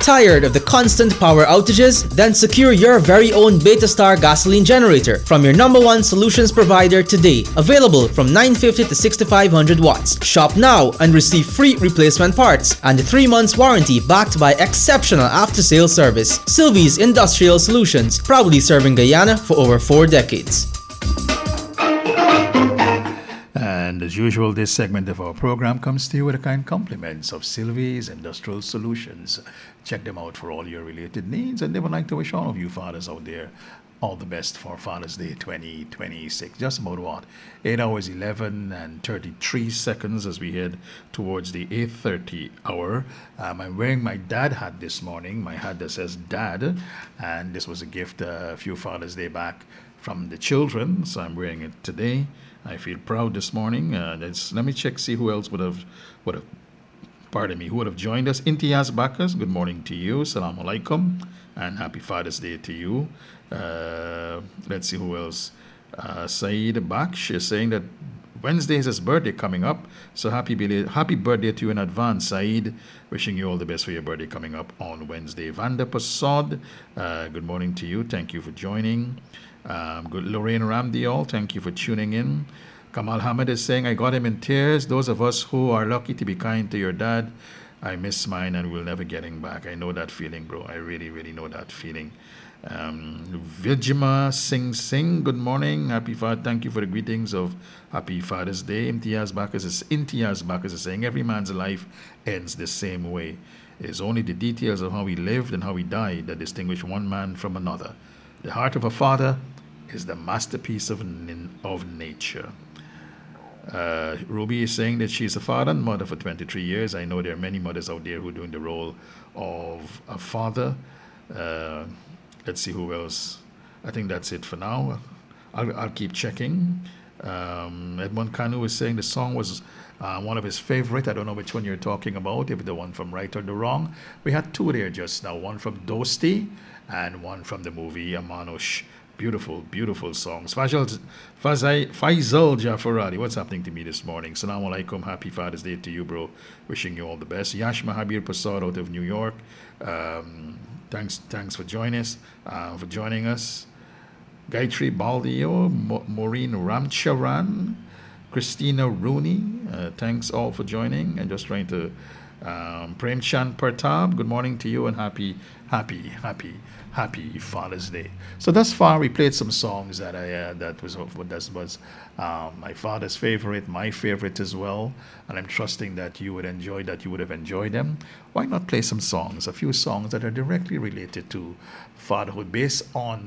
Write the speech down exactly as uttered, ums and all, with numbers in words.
Tired of the constant power outages? Then secure your very own Betastar gasoline generator from your number one solutions provider today. Available from nine fifty to sixty-five hundred watts. Shop now and receive free replacement parts and a three months warranty backed by exceptional after-sales service. Sylvie's Industrial Solutions, proudly serving Guyana for over four decades. And as usual, this segment of our program comes to you with the kind compliments of Sylvie's Industrial Solutions. Check them out for all your related needs, and they would like to wish all of you fathers out there all the best for Father's Day twenty twenty-six. Just about what? eight hours, eleven and thirty-three seconds as we head towards the eight thirty hour. Um, I'm wearing my dad hat this morning, my hat that says Dad, and this was a gift uh, a few Father's Day back from the children, so I'm wearing it today. I feel proud this morning. Uh, let's, let me check, see who else would have, would have, pardon me, who would have joined us. Intiaz Bakas, good morning to you. Salaam alaikum, and happy Father's Day to you. Uh, let's see who else. Uh, Saeed Baksh is saying that Wednesday is his birthday coming up, so happy belated, happy birthday to you in advance, Saeed. Wishing you all the best for your birthday coming up on Wednesday. Vanda Pasod, uh, good morning to you. Thank you for joining. Um, good, Lorraine Ramdial, thank you for tuning in. Kamal Hamid is saying, I got him in tears. Those of us who are lucky to be kind to your dad, I miss mine and we'll never get him back. I know that feeling, bro. I really, really know that feeling. Um, Virjima Singh Singh, good morning. Happy Father. Thank you for the greetings of Happy Father's Day. Imtiaz Bakas is, Imtiaz Bakas is saying, every man's life ends the same way. It is only the details of how he lived and how he died that distinguish one man from another. The heart of a father is the masterpiece of of nature. Uh, Ruby is saying that she's a father and mother for twenty-three years. I know there are many mothers out there who are doing the role of a father. Uh, let's see who else. I think that's it for now. I'll, I'll keep checking. Um, Edmond Kanu is saying the song was uh, one of his favorite. I don't know which one you're talking about, if the one from Right or the Wrong. We had two there just now, one from Dosti and one from the movie Amanush. Beautiful, beautiful songs. Faisal, Fazai, Faisal Jafaradi, what's happening to me this morning? Assalamu alaikum, happy Father's Day to you, bro. Wishing you all the best. Yash Mahabir Prasad out of New York. Um, thanks thanks for joining us. Uh, for joining us. Gayatri Baldio, Mo- Maureen Ramcharan, Christina Rooney. Uh, thanks all for joining. And just trying to um, Prem Chand Partab, good morning to you and happy, happy, happy, happy Father's Day. So thus far, we played some songs that I uh, that was that was um, my father's favorite, my favorite as well, and I'm trusting that you would enjoy that you would have enjoyed them. Why not play some songs, a few songs that are directly related to fatherhood, based on